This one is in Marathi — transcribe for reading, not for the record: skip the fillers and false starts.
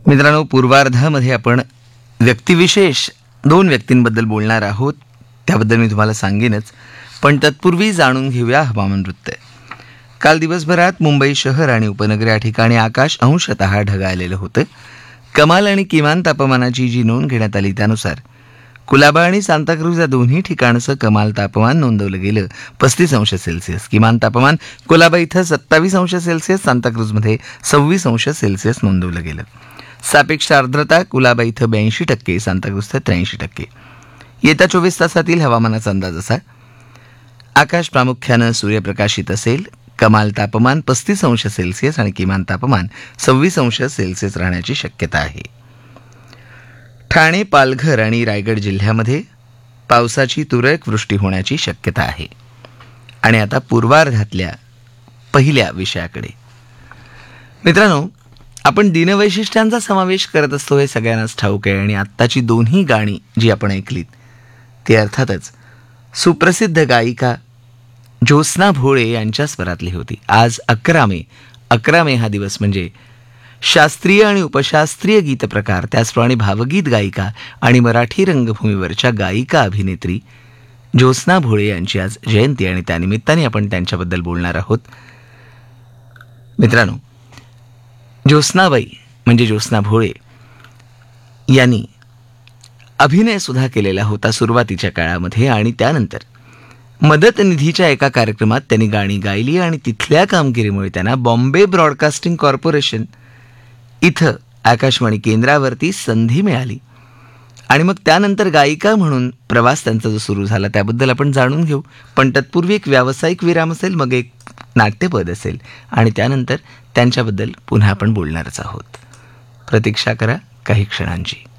मित्रांनो, पूर्वार्धामध्ये आपण व्यक्तिविशेष 2 व्यक्तींबद्दल बोलणार आहोत. त्याबद्दल मी तुम्हाला सांगेनच, पण तत्पूर्वी जाणून घेऊया हवामान वृत्त. काल दिवसभरात मुंबई शहर आणि उपनगर या ठिकाणी आकाश अंशतः ढगाळलेलं होतं. कमाल आणि किमान तापमानाची जी नोंद घेण्यात आली त्यानुसार कुलाबा आणि सांताक्रूज या दोन्ही ठिकाणचं कमाल तापमान नोंदवलं गेलं 35 अंश सेल्सिअस. किमान तापमान कुलाबा इथं 27 अंश सेल्सिअस, सांताक्रूजमध्ये 26 अंश सेल्सिअस नोंदवलं गेलं. सापेक्ष आर्द्रता कुलाबा इथं 82%, सांताक्रूज इथं 83%. येत्या 24 तासातील हवामानाचा अंदाज असा: आकाश प्रामुख्यानं सूर्यप्रकाशित असेल. कमाल तापमान 35 अंश सेल्सिअस आणि किमान तापमान 26 अंश सेल्सिअस राहण्याची शक्यता आहे. ठाणे, पालघर आणि रायगड जिल्ह्यामध्ये पावसाची तुरळक वृष्टी होण्याची शक्यता आहे. आणि आता पूर्वार्धातल्या पहिल्या विषयाकडे. मित्रांनो, आपण दिनवैशिष्ट्यांचा समावेश करत असतो हे सगळ्यांनाच ठाऊक आहे. आणि आत्ताची दोन्ही गाणी जी आपण ऐकलीत ती अर्थातच सुप्रसिद्ध गायिका ज्योत्स्ना भोळे यांच्या स्वरातली होती. आज 11 मे हा दिवस म्हणजे शास्त्रीय आणि उपशास्त्रीय गीत प्रकार, त्याचप्रमाणे भावगीत गायिका आणि मराठी रंगभूमीवरच्या गायिका अभिनेत्री ज्योत्स्ना भोळे यांची आज जयंती आणि त्यानिमित्ताने आपण त्यांच्याबद्दल बोलणार आहोत. मित्रांनो, ज्योत्स्नाबाई म्हणजे ज्योत्स्ना भोळे यांनी अभिनय सुद्धा केलेला होता सुरुवातीच्या काळामध्ये. आणि त्यानंतर मदत निधीच्या एका कार्यक्रमात त्यांनी गाणी गायली आणि तिथल्या कामगिरीमुळे त्यांना बॉम्बे ब्रॉडकास्टिंग कॉर्पोरेशन इथं आकाशवाणी केंद्रावरती संधी मिळाली. आणि मग त्यानंतर गायिका म्हणून प्रवास त्यांचा जो सुरू झाला त्याबद्दल आपण जाणून घेऊ. पण तत्पूर्वी एक व्यावसायिक विराम असेल, मग एक नाट्यपद असेल आणि त्यानंतर त्यांच्याबद्दल पुन्हा आपण बोलणारच आहोत. प्रतीक्षा करा काही क्षणांची.